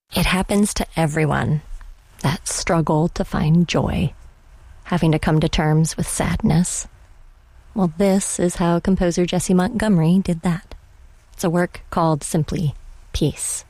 It happens to everyone, that struggle to find joy, having to come to terms with sadness. Well, this is how composer Jessie Montgomery did that. It's a work called simply Peace.